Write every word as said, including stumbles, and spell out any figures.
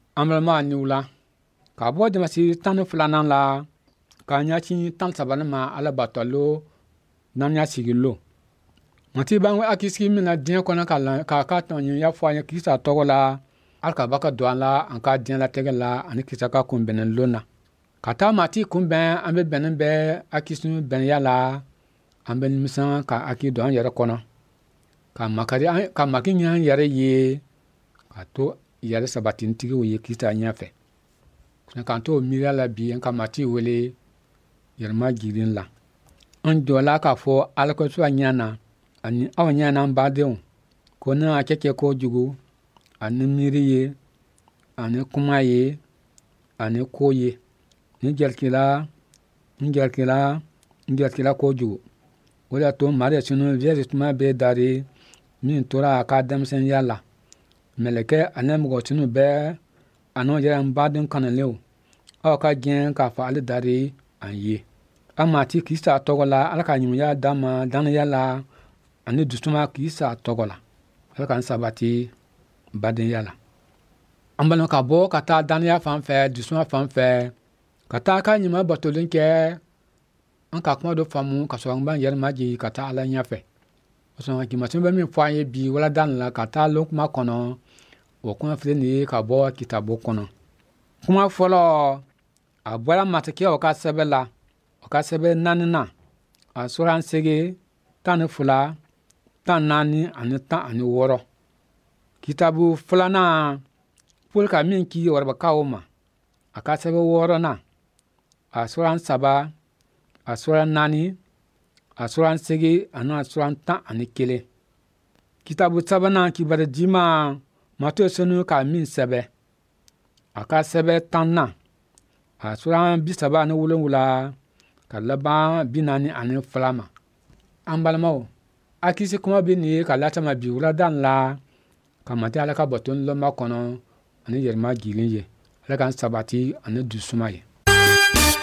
Amrama niwla ka bo de masi tan flanan la ka nya chi tan sabana ma ala batalo nan ya sigilo mati ban wa akiski mina din ko na kala ka ka ton ya fo nya kisa togola alka baka doala an ka din la tegala ani kisa ka kun benen lona kata mati kun ben ambe benen be akisu ben yala ambe misan ka aki don yara kono ka makari ka makinya yare ye ka to yare sabatin tigi wo ye kisa nya fe na kan to mira la bi en ka mati wele yarma girin la on dola ka fo alko so nyana ani aw nyana ba deun ko na akeke ko jugu ani miri ye ani kuma ye ani ko ye ni jarkila ni jarkila ni jarkila ko jugu wala to mari sunu viezi tuma be dari min tora ka damsen yalla meleke anam go sunu be ano yaran badin kanalew aw ka gen ka fa ali dari anye amati kisa togola alaka nyim ya dama dan yalla ani dusuma kisa togola alaka sabati badin yalla ambalo ka bo kata dan ya fanfe dusuma fanfe kata ka nyima batolin ke an ka kuma do famu ka so ban yer maji kata ala nyafe so ki matin ba mi fwaye bi wala dan la kata lo kuma kono o kuma fle ni ka bo kitabo kono kuma folo abwala matike o ka sebela o ka sebe nanina asuran sege tan fula tan nani ani tan ani woro kitabu fulana pulka min ki warba kawma aka sebe woro na asuran saba asuran nani asuran sege anu asuran tan ani kele kitabu sabana ki bar jima mato sunu ka min sebe aka sebe tan na asuran bisaba ani wulun wula ka laba binani ani flama ambalmao akisi kuma bini ka latama bi wula dan la ka mati ala ka botun lo makono ani yerma gilinye ala kan sabati ani dusumaye